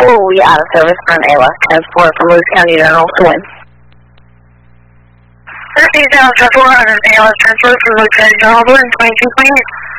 4 will be out of service from ALA. Transport from Lewis County General to win. 13,400 ALA transport from Lewis County General to win, 2228.